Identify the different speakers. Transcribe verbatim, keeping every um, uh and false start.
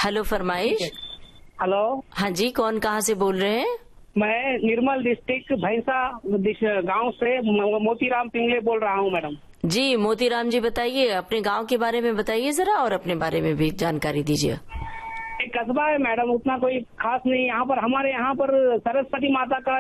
Speaker 1: Hello, फरमाइश।
Speaker 2: Hello.
Speaker 1: हाँ जी, कौन कहाँ से बोल रहे हैं?
Speaker 2: मैं निर्मल डिस्ट्रिक्ट भैंसा गांव से मोतीराम पिंगले बोल रहा हूँ मैडम।
Speaker 1: जी मोतीराम जी, बताइए, अपने गांव के बारे में बताइए जरा, और अपने बारे में भी जानकारी दीजिए।
Speaker 2: एक कस्बा है मैडम, उतना कोई खास नहीं। यहाँ पर हमारे यहाँ पर सरस्वती माता का